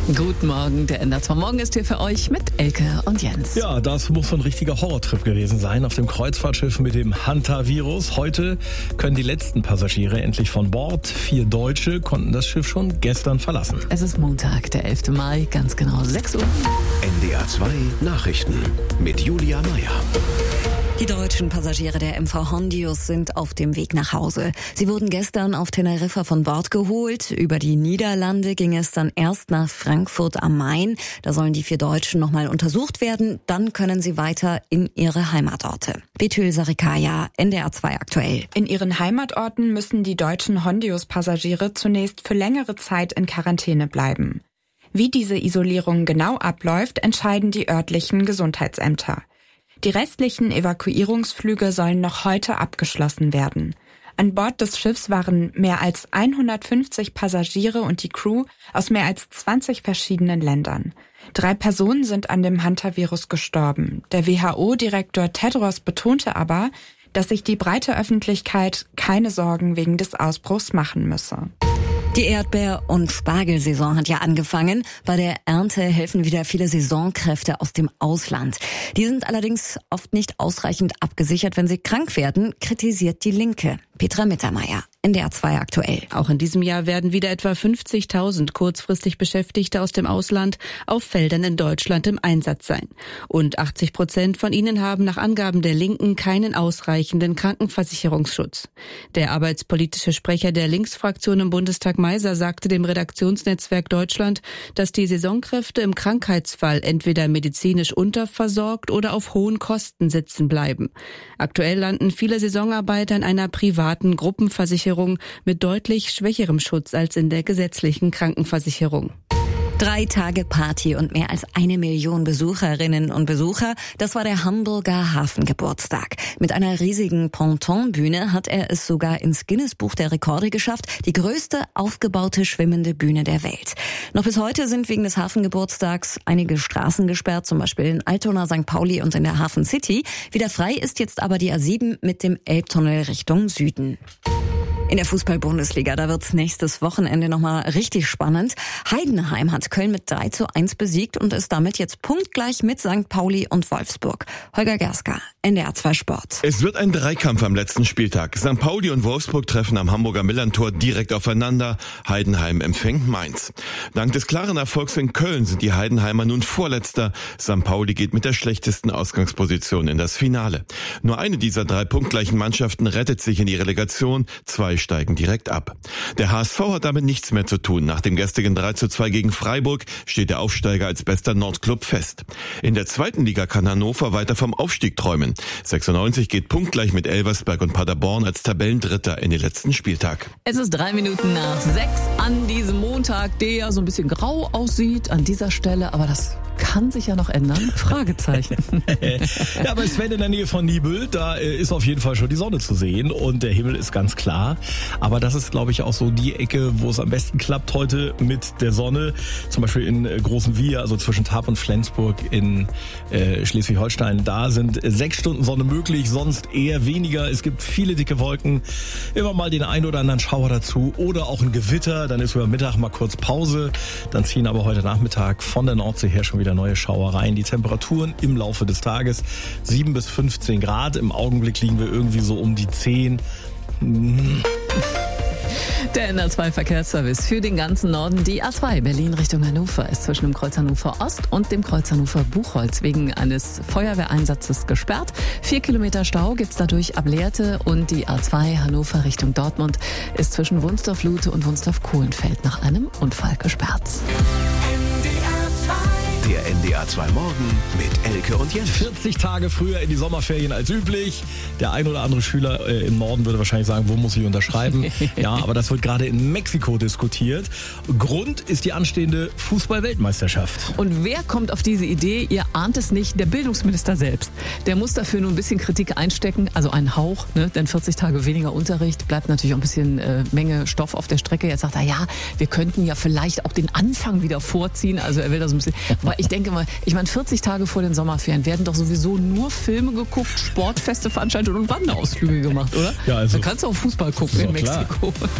Guten Morgen, der NDR2 Morgen ist hier für euch mit Elke und Jens. Ja, das muss so ein richtiger Horrortrip gewesen sein auf dem Kreuzfahrtschiff mit dem Hantavirus. Heute können die letzten Passagiere endlich von Bord. 4 Deutsche konnten das Schiff schon gestern verlassen. Es ist Montag, der 11. Mai, ganz genau 6 Uhr. NDR2 Nachrichten mit Julia Meyer. Die deutschen Passagiere der MV Hondius sind auf dem Weg nach Hause. Sie wurden gestern auf Teneriffa von Bord geholt. Über die Niederlande ging es dann erst nach Frankfurt am Main. Da sollen die 4 Deutschen nochmal untersucht werden. Dann können sie weiter in ihre Heimatorte. Betül Sarikaya, NDR2 aktuell. In ihren Heimatorten müssen die deutschen Hondius-Passagiere zunächst für längere Zeit in Quarantäne bleiben. Wie diese Isolierung genau abläuft, entscheiden die örtlichen Gesundheitsämter. Die restlichen Evakuierungsflüge sollen noch heute abgeschlossen werden. An Bord des Schiffs waren mehr als 150 Passagiere und die Crew aus mehr als 20 verschiedenen Ländern. 3 Personen sind an dem Hantavirus gestorben. Der WHO-Direktor Tedros betonte aber, dass sich die breite Öffentlichkeit keine Sorgen wegen des Ausbruchs machen müsse. Die Erdbeer- und Spargelsaison hat ja angefangen. Bei der Ernte helfen wieder viele Saisonkräfte aus dem Ausland. Die sind allerdings oft nicht ausreichend abgesichert, wenn sie krank werden, kritisiert die Linke. Petra Mittermeier, NDR2 aktuell. Auch in diesem Jahr werden wieder etwa 50.000 kurzfristig Beschäftigte aus dem Ausland auf Feldern in Deutschland im Einsatz sein. Und 80% von ihnen haben nach Angaben der Linken keinen ausreichenden Krankenversicherungsschutz. Der arbeitspolitische Sprecher der Linksfraktion im Bundestag Meiser sagte dem Redaktionsnetzwerk Deutschland, dass die Saisonkräfte im Krankheitsfall entweder medizinisch unterversorgt oder auf hohen Kosten sitzen bleiben. Aktuell landen viele Saisonarbeiter in einer privaten Gruppenversicherung mit deutlich schwächerem Schutz als in der gesetzlichen Krankenversicherung. 3 Tage Party und mehr als 1 Million Besucherinnen und Besucher. Das war der Hamburger Hafengeburtstag. Mit einer riesigen Pontonbühne hat er es sogar ins Guinness-Buch der Rekorde geschafft. Die größte aufgebaute schwimmende Bühne der Welt. Noch bis heute sind wegen des Hafengeburtstags einige Straßen gesperrt, zum Beispiel in Altona, St. Pauli und in der Hafen City. Wieder frei ist jetzt aber die A7 mit dem Elbtunnel Richtung Süden. In der Fußball-Bundesliga, da wird's nächstes Wochenende nochmal richtig spannend. Heidenheim hat Köln mit 3:1 besiegt und ist damit jetzt punktgleich mit St. Pauli und Wolfsburg. Holger Gerska, NDR2 Sport. Es wird ein Dreikampf am letzten Spieltag. St. Pauli und Wolfsburg treffen am Hamburger Millerntor direkt aufeinander. Heidenheim empfängt Mainz. Dank des klaren Erfolgs in Köln sind die Heidenheimer nun Vorletzter. St. Pauli geht mit der schlechtesten Ausgangsposition in das Finale. Nur eine dieser 3 punktgleichen Mannschaften rettet sich in die Relegation. 2 steigen direkt ab. Der HSV hat damit nichts mehr zu tun. Nach dem gestrigen 3:2 gegen Freiburg steht der Aufsteiger als bester Nordclub fest. In der 2. Liga kann Hannover weiter vom Aufstieg träumen. 96 geht punktgleich mit Elversberg und Paderborn als Tabellendritter in den letzten Spieltag. Es ist 3 Minuten nach 6 an diesem Montag, der ja so ein bisschen grau aussieht an dieser Stelle, aber das kann sich ja noch ändern. Fragezeichen. Ja, aber Sven in der Nähe von Nibel, da ist auf jeden Fall schon die Sonne zu sehen und der Himmel ist ganz klar. Aber das ist, glaube ich, auch so die Ecke, wo es am besten klappt heute mit der Sonne. Zum Beispiel in Großen Wier, also zwischen Tarp und Flensburg in Schleswig-Holstein. Da sind 6 Stunden Sonne möglich, sonst eher weniger. Es gibt viele dicke Wolken, immer mal den einen oder anderen Schauer dazu oder auch ein Gewitter. Dann ist über Mittag mal kurz Pause. Dann ziehen aber heute Nachmittag von der Nordsee her schon wieder neue Schauer rein. Die Temperaturen im Laufe des Tages 7 bis 15 Grad. Im Augenblick liegen wir irgendwie so um die 10. Der NDR2 Verkehrsservice für den ganzen Norden. Die A2 Berlin Richtung Hannover ist zwischen dem Kreuz Hannover Ost und dem Kreuz Hannover Buchholz wegen eines Feuerwehreinsatzes gesperrt. 4 Kilometer Stau gibt's dadurch ab Lehrte und die A2 Hannover Richtung Dortmund ist zwischen Wunsdorf-Lute und Wunsdorf-Kohlenfeld nach einem Unfall gesperrt. Der NDR2 Morgen mit Elke und Jens. 40 Tage früher in die Sommerferien als üblich. Der ein oder andere Schüler im Norden würde wahrscheinlich sagen, wo muss ich unterschreiben? Ja, aber das wird gerade in Mexiko diskutiert. Grund ist die anstehende Fußball-Weltmeisterschaft. Und wer kommt auf diese Idee? Ihr ahnt es nicht, der Bildungsminister selbst. Der muss dafür nur ein bisschen Kritik einstecken, also einen Hauch, ne? Denn 40 Tage weniger Unterricht, bleibt natürlich auch ein bisschen Menge Stoff auf der Strecke. Jetzt sagt er, ja, wir könnten ja vielleicht auch den Anfang wieder vorziehen. Also er will da so ein bisschen... Aber ich denke mal, 40 Tage vor den Sommerferien werden doch sowieso nur Filme geguckt, Sportfeste veranstaltet und Wanderausflüge gemacht, oder? Ja, also da kannst du auch Fußball gucken in Mexiko.